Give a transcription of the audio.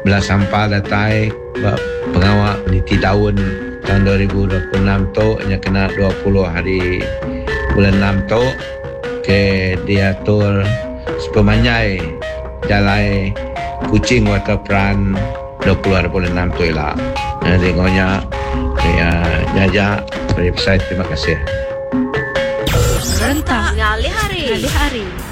belah sampah datai pengawal peniti daun tahun 2026 tu nya kena 20 hari bulan 6 tu ke dia atur sepemanyai jalai kucing waterfront 20 hari bulan 6 tu lah. Tengoknya jajak dari website. Terima kasih. Rentang ngalih hari